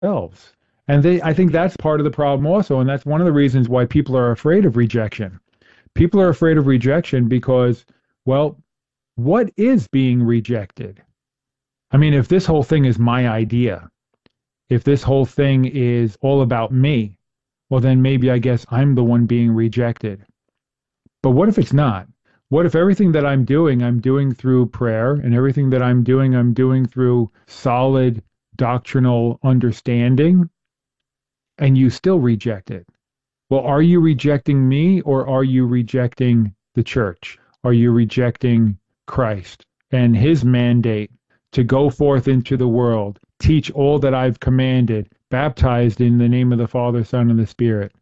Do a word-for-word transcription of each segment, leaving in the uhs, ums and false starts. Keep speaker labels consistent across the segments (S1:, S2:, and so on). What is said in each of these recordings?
S1: themselves. And they, I think that's part of the problem also. And that's one of the reasons why people are afraid of rejection. People are afraid of rejection because, well, what is being rejected? I mean, if this whole thing is my idea, if this whole thing is all about me, well, then maybe I guess I'm the one being rejected. But what if it's not? What if everything that I'm doing, I'm doing through prayer, and everything that I'm doing, I'm doing through solid doctrinal understanding, and you still reject it? Well, are you rejecting me or are you rejecting the church? Are you rejecting Christ and his mandate to go forth into the world, teach all that I've commanded, baptized in the name of the Father, Son, and the Spirit?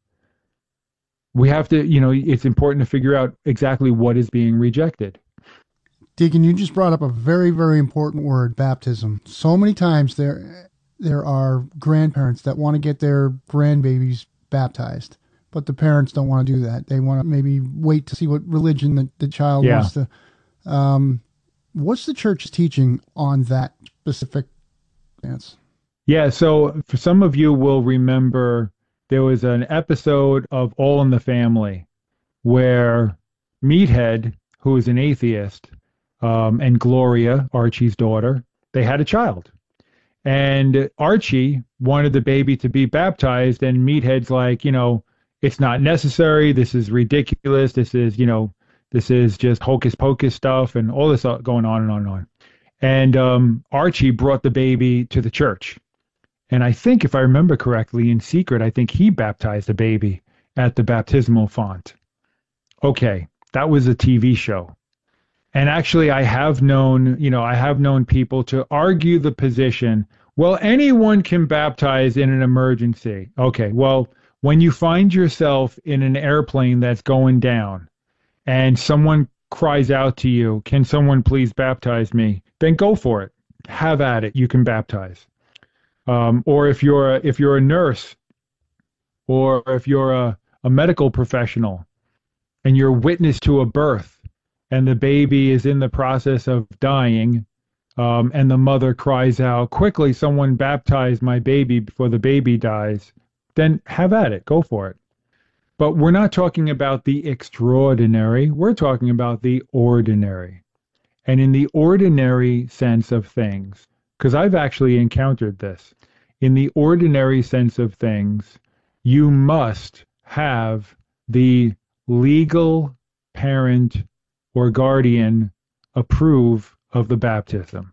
S1: We have to, you know, it's important to figure out exactly what is being rejected.
S2: Deacon, you just brought up a very, very important word, baptism. So many times there there are grandparents that want to get their grandbabies baptized, but the parents don't want to do that. They want to maybe wait to see what religion the, the child
S1: Yeah.
S2: wants to. Um, what's the church's teaching on that specific dance?
S1: Yeah, so for some of you will remember there was an episode of All in the Family where Meathead, who is an atheist, um, and Gloria, Archie's daughter, they had a child. And Archie wanted the baby to be baptized, and Meathead's like, you know, it's not necessary. This is ridiculous. This is, you know, this is just hocus pocus stuff and all this going on and on and on. And um, Archie brought the baby to the church. And I think, if I remember correctly, in secret, I think he baptized the baby at the baptismal font. Okay, that was a T V show. And actually, I have known, you know, I have known people to argue the position, well, anyone can baptize in an emergency. Okay, well, when you find yourself in an airplane that's going down and someone cries out to you, can someone please baptize me? Then go for it. Have at it. You can baptize. Um, or if you're a, if you're a nurse, or if you're a, a medical professional, and you're witness to a birth, and the baby is in the process of dying, um, and the mother cries out, "Quickly, someone baptize my baby before the baby dies," then have at it. Go for it. But we're not talking about the extraordinary. We're talking about the ordinary. And in the ordinary sense of things, because I've actually encountered this, in the ordinary sense of things, you must have the legal parent or guardian approve of the baptism.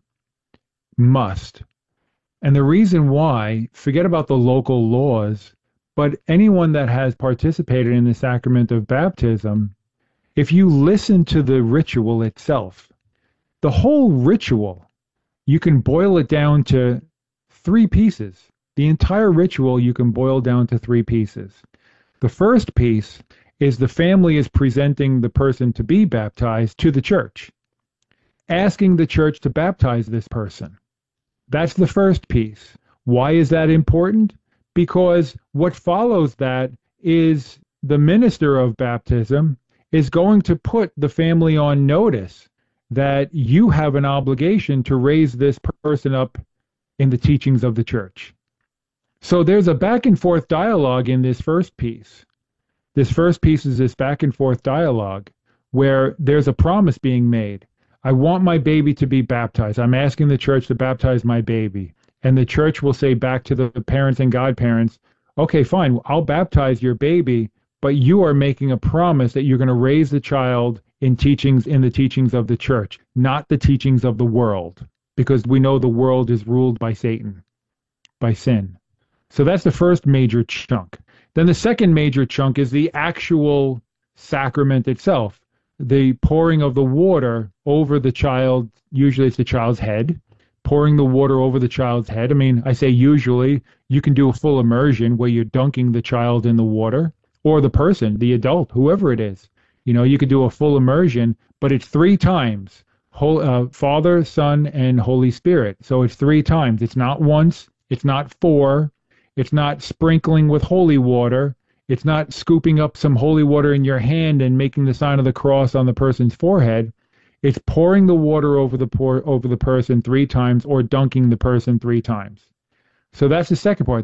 S1: Must. And the reason why, forget about the local laws, but anyone that has participated in the sacrament of baptism, if you listen to the ritual itself, the whole ritual, you can boil it down to three pieces. The entire ritual you can boil down to three pieces. The first piece is the family is presenting the person to be baptized to the church, asking the church to baptize this person. That's the first piece. Why is that important? Because what follows that is the minister of baptism is going to put the family on notice that you have an obligation to raise this person up in the teachings of the church. So there's a back and forth dialogue in this first piece. This first piece is this back and forth dialogue where there's a promise being made. I want my baby to be baptized. I'm asking the church to baptize my baby. And the church will say back to the parents and godparents, okay, fine, I'll baptize your baby, but you are making a promise that you're going to raise the child in teachings, in the teachings of the church, not the teachings of the world, because we know the world is ruled by Satan, by sin. So that's the first major chunk. Then the second major chunk is the actual sacrament itself, the pouring of the water over the child. Usually it's the child's head, pouring the water over the child's head. I mean, I say usually, you can do a full immersion where you're dunking the child in the water, or the person, the adult, whoever it is. You know, you could do a full immersion, but it's three times. Whole, uh, Father, Son, and Holy Spirit. So it's three times. It's not once. It's not four. It's not sprinkling with holy water. It's not scooping up some holy water in your hand and making the sign of the cross on the person's forehead. It's pouring the water over the pour, over the person three times, or dunking the person three times. So that's the second part.